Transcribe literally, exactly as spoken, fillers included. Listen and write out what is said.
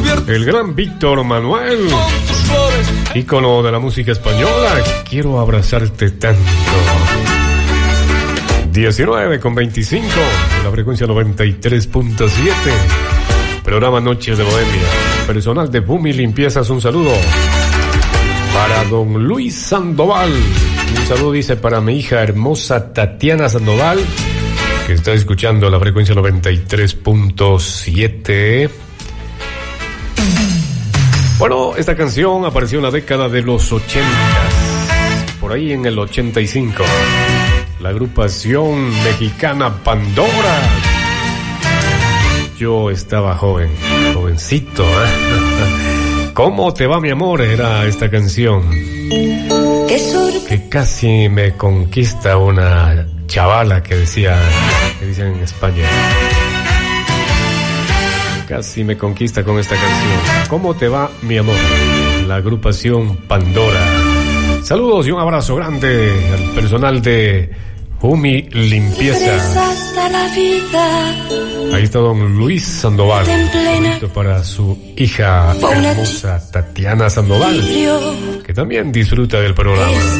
El gran Víctor Manuel, ícono de la música española. Quiero abrazarte tanto. diecinueve con veinticinco, la frecuencia noventa y tres punto siete. Programa Noches de Bohemia. Personal de Bumi Limpiezas, un saludo para don Luis Sandoval. Un saludo dice para mi hija hermosa Tatiana Sandoval, que está escuchando la frecuencia noventa y tres punto siete. Bueno, esta canción apareció en la década de los ochenta, por ahí en el ochenta y cinco. La agrupación mexicana Pandora. Yo estaba joven, jovencito, ¿eh? ¿Cómo te va, mi amor? Era esta canción que casi me conquista una chavala que decía, que dicen en España. Casi me conquista con esta canción. ¿Cómo te va, mi amor? La agrupación Pandora. Saludos y un abrazo grande al personal de Bumi Limpieza. Ahí está don Luis Sandoval, para su hija hermosa Tatiana Sandoval, que también disfruta del programa.